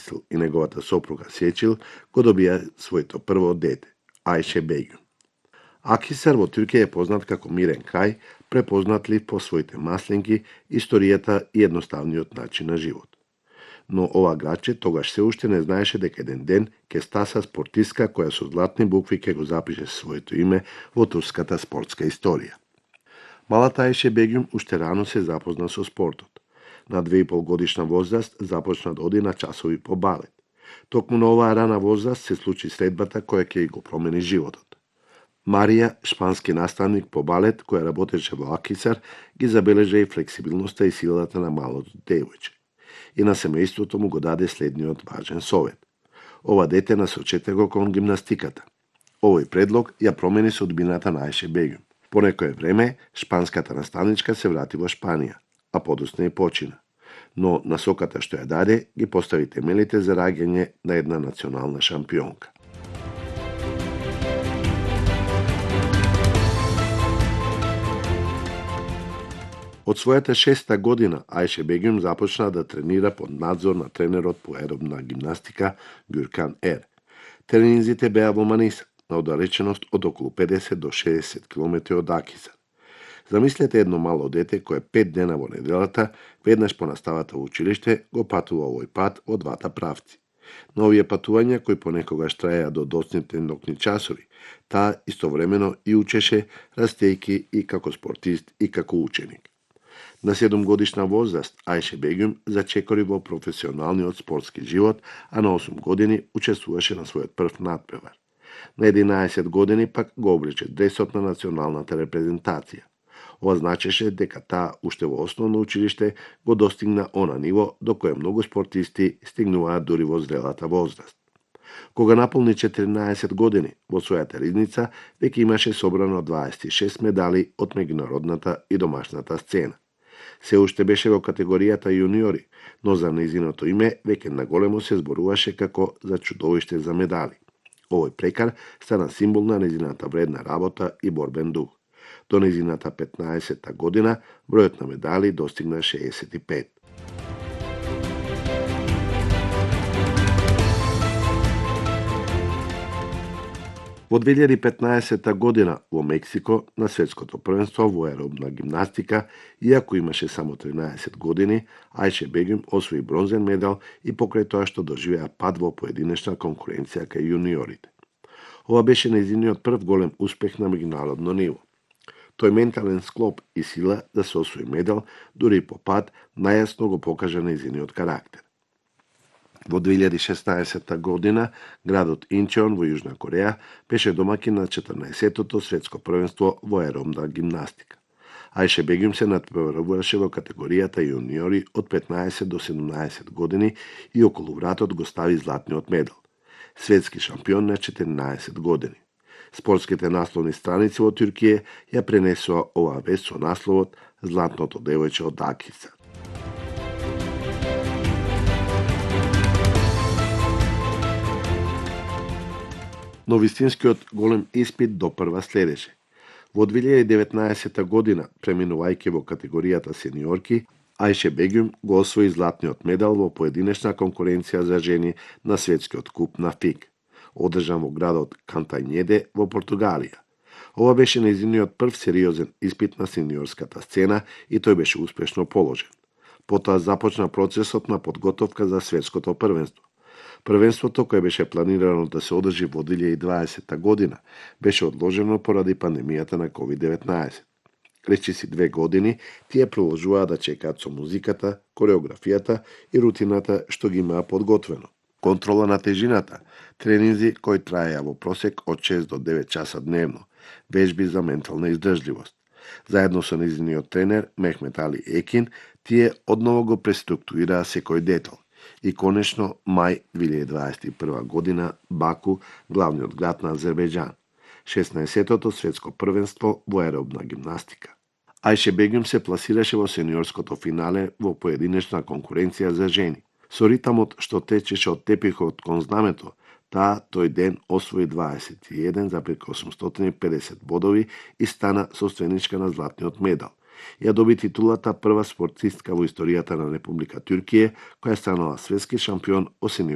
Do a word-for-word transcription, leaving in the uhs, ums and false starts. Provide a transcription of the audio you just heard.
Aysel и неговата сопруга Сечил го добија своето прво дете, Айше Бегюм. Акисар во Туркија е познат како мирен крај, препознатлив по своите масленки, историјата и едноставниот начин на живот. Но ова градче тогаш се уште не знаеше дека еден ден ќе стаса спортистка која со златни букви ќе го запише своето име во турската спортска историја. Малата Айше Бегюм уште рано се запозна со спортот. На две и пол годишна возраст започна да оди на часови по балет. Токму на оваа рана возраст се случи средбата која ќе го промени животот. Марија, шпански наставник по балет, која работеше во Акисар, ги забележа и флексибилноста и силата на малото девојче. И на семејството му го даде следниот важен совет. Ова дете насочете го кон гимнастиката. Овој предлог ја промени судбината на Айше Бегюм. По некое време, шпанската наставничка се врати во Шпанија, а подоцна и почина. Но насоката што ја даде ги постави темелите за раѓање на една национална шампионка. Од својата шеста година Айше Бегюм започна да тренира под надзор на тренерот по аеробна гимнастика Гюркан Ер. Тренинзите беа во Маниса, на оддалеченост од околу педесет до шеесет километри од Акисар. Замислете едно мало дете кое пет дена во неделата, веднаш по наставата во училиште, го патува овој пат во двата правци. На овие патувања, кои понекогаш траеа до доцните нокни часови, таа истовремено и учеше, растејки и како спортист и како ученик. На седум годишна возраст Айше Бегюм зачекори во професионалниот спортски живот, а на осум години учествуваше на својот прв надпревар. На единаесет години пак го облече дресот на националната репрезентација. Ова значеше дека таа уште во основно училиште го достигна она ниво до кое многу спортисти стигнуваат дури во зрелата возраст. Кога наполни четиринаесет години, во својата ризница веќе имаше собрано дваесет и шест медали од меѓународната и домашната сцена. Се уште беше во категоријата јуниори, но за нејзиното име веќе наголемо се зборуваше како за чудовиште за медали. Овој прекар стана символ на нејзината вредна работа и борбен дух. До нејзината петнаесетта година бројот на медали достигна шеесет и пет. Во две илјади и петнаесетта година во Мексико на светското првенство во аеробна гимнастика, иако имаше само тринаесет години, Айше Бегюм освои бронзен медал и покрај тоа што доживеа пад во поединечна конкуренција кај јуниорите. Ова беше нејзиниот прв голем успех на меѓународно ниво. Тој ментален склоп и сила да се освои медал, дури и по пат, најасно го покажа нејзиниот карактер. Во две илјади и шеснаесетта година, градот Инчеон во Јужна Кореја беше домаќин на четрнаесеттото светско првенство во аеробна гимнастика. Айше Бегюм се надпреваруваше во категоријата јуниори од петнаесет до седумнаесет години и околу вратот го стави златниот медал. Светски шампион на четиринаесет години. Спортските насловни страници во Туркија ја пренесоа оваа вест со насловот "Златното девојче од Акисар". Но вистинскиот голем испит допрва следеше. Во две илјади и деветнаесетта година, преминувајќи во категоријата сениорки, Айше Бегюм го освои златниот медал во поединечна конкуренција за жени на светскиот куп на ФИГ, одржан во градот Кантањеде во Португалија. Ова беше нејзиниот прв сериозен испит на сениорската сцена и тој беше успешно положен. Потоа започна процесот на подготовка за светското првенство. Првенството, кое беше планирано да се одржи во две илјади и дваесетта година, беше одложено поради пандемијата на ковид деветнаесет. Речиси две години, тие продолжуваа да чекаат со музиката, кореографијата и рутината што ги имаа подготвено. Контрола на тежината, тренинзи кои траеа во просек од шест до девет часа дневно, вежби за ментална издржливост. Заедно со нејзиниот тренер Мехмет Али Екин, тие одново го преструктурираа секој детал. И конечно, мај две илјади дваесет и прва година, Баку, главниот град на Азербејџан. шеснаесеттото светско првенство во аеробна гимнастика. Айше Бегюм се пласираше во сениорското финале во поединечна конкуренција за жени. Со ритамот што течеше од тепихот кон знамето, таа тој ден освои дваесет и еден зарез осумстотини и педесет бодови и стана собственичка на златниот медал. Ја доби титулата прва спортистка во историјата на Република Туркија, која станала светски шампион во сениорското